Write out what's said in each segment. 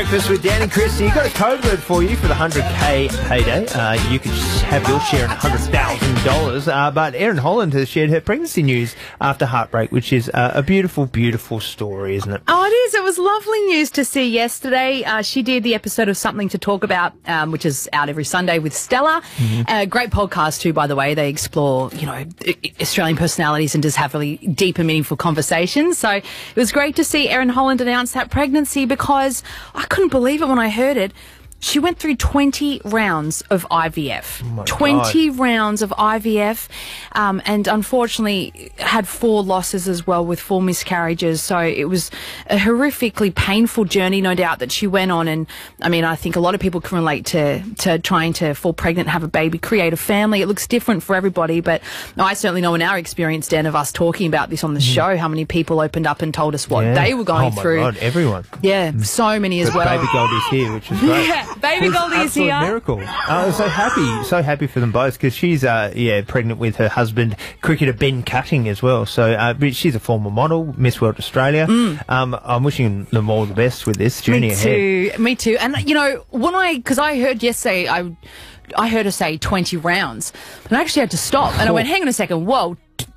Breakfast with Dan and Chris. You got a code word for you for the 100K payday. You could have your share in $100,000. But Erin Holland has shared her pregnancy news after heartbreak, which is a beautiful, beautiful story, isn't it? Oh, it is. It was lovely news to see yesterday. She did the episode of Something to Talk About, which is out every Sunday with Stella. Great podcast too, by the way. They explore, Australian personalities and just have really deep and meaningful conversations. So it was great to see Erin Holland announce that pregnancy because I couldn't believe it when I heard it. She went through 20 rounds of IVF. Oh 20 rounds of IVF, and unfortunately had 4 losses as well with 4 miscarriages. So it was a horrifically painful journey, no doubt, that she went on. And I mean, I think a lot of people can relate to trying to fall pregnant, have a baby, create a family. It looks different for everybody, but I certainly know in our experience, Dan, of us talking about this on the show, how many people opened up and told us what they were going through. Oh my God, everyone. Yeah, so many as well. Baby Goldie's here, which is great. Yeah. Baby Goldie is here. Miracle. I was so happy for them both because she's pregnant with her husband, cricketer Ben Cutting as well. So but she's a former model, Miss World Australia. I'm wishing them all the best with this journey ahead. Me too. And because I heard yesterday, I heard her say 20 rounds, and I actually had to stop. And I went, hang on a second, whoa.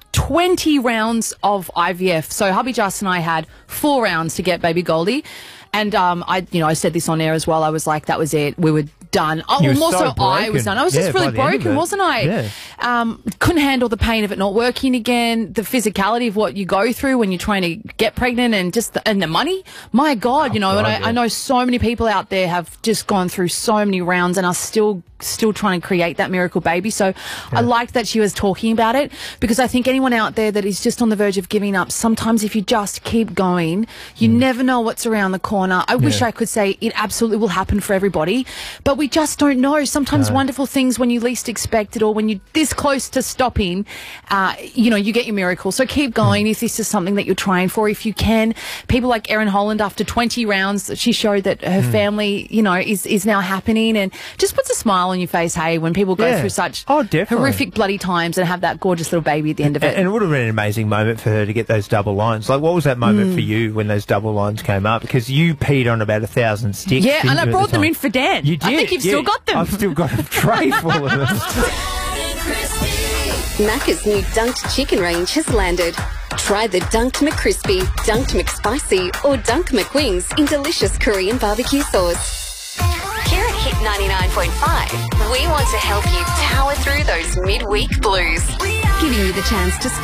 20 rounds of IVF. So hubby Justin and I had 4 rounds to get baby Goldie. And I said this on air as well. I was like, that was it. We were done. Oh, well, more so I was done. I was just really broken, wasn't I? Yeah. Couldn't handle the pain of it not working again, the physicality of what you go through when you're trying to get pregnant, and just the money. My God, I know so many people out there have just gone through so many rounds and are still trying to create that miracle baby. So I liked that she was talking about it, because I think anyone out there that is just on the verge of giving up, sometimes if you just keep going, you never know what's around the corner. I wish I could say it absolutely will happen for everybody, but we just don't know. Sometimes wonderful things when you least expect it, or when you're this close to stopping, you get your miracle. So keep going if this is something that you're trying for. If you can, people like Erin Holland, after 20 rounds, she showed that her family, is now happening, and just puts a smile on your face, hey, when people go through such horrific bloody times and have that gorgeous little baby at the end of it. And it would have been an amazing moment for her to get those double lines. Like, what was that moment for you when those double lines came up? Because you peed on about 1,000 sticks. Yeah, and I brought them in for Dan. You did. I think you've still got them. I've still got a tray full of them. Macca's new Dunked chicken range has landed. Try the Dunked McCrispy, Dunked McSpicy, or Dunked McWings in delicious Korean barbecue sauce. Here at Hit 99.5, we want to help you power through those midweek blues, giving you the chance to